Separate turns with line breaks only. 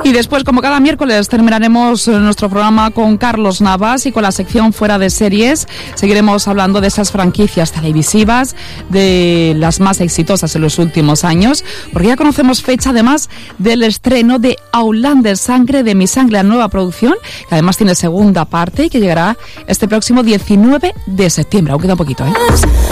Y después, como cada miércoles, terminaremos nuestro programa con Carlos Navas y con la sección Fuera de Series. Seguiremos hablando de esas franquicias televisivas, de las más exitosas en los últimos años, porque ya conocemos fecha, además, del estreno de Outlander, Sangre de mi sangre, la nueva producción, que además tiene segunda parte y que llegará este próximo 19 de septiembre. Aún queda un poquito, ¿eh?